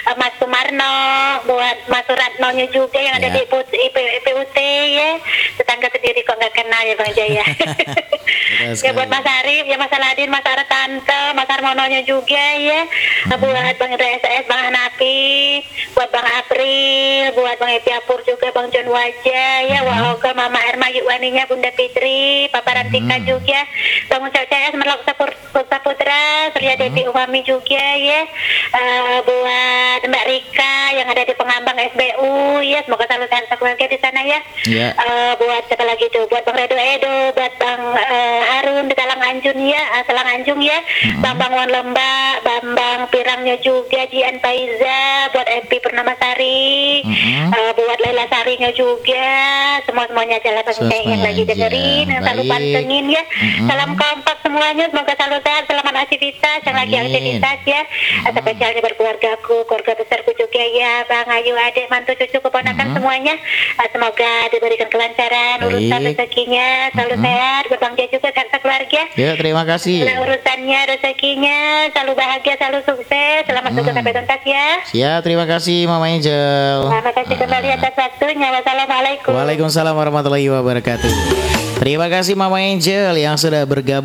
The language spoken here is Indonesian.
Mas Sumarno, buat Mas Suratno-nya juga yang ada di IPUT ya. Tetangga sendiri kok nggak kenal ya Bang Jaya. Ya buat Mas Arif, ya Mas Aladin, Mas Artanto, Mas Armononya juga ya. Buat Bang Indra SS, Bang Hanafi, buat Bang April, buat Bang Epi Apur juga, Bang John Wajah ya, Wahoga, Mama Erma Yuwaninya, Bunda Fitri, Papa Rantika juga, Bang Ucap CS, Merlok Saputra, Surya Devi Umami juga ya. Buat Mbak Rika yang ada di Pengambang SBU ya, semoga selalu sehat keluarga di sana ya. Buat siapa lagi tuh, buat Bang Redo Edo, buat Bang Harun di Talang Anjung ya, Selang Anjung ya, Bang Wan Lembak, Bambang Pirangnya juga, Jian Faiza, buat MP Purnamasari, buat Laila Sarinya juga, semuanya jalan yang lagi dengerin, yang selalu pantengin ya. Salam kompak semuanya, semoga selalu sehat, selamat aktivitas, yang lagi aktivitas ya. Spesialnya berkeluargaku, keluarga besarku juga ya, Bang Ayu, adik, mantu, cucu, keponakan semuanya. Semoga diberikan kelancaran, urusan rezekinya, selalu sehat, berbang juga kan keluarga. Ya, terima kasih. Urusannya, rezekinya, selalu bahagia, selalu sukses, selamat sukses sampai tuntas ya. Siap, terima kasih Mama Angel. Terima kasih kembali atas waktunya. Wassalamualaikum. Waalaikumsalam warahmatullahi wabarakatuh. Terima kasih Mama Angel yang sudah bergabung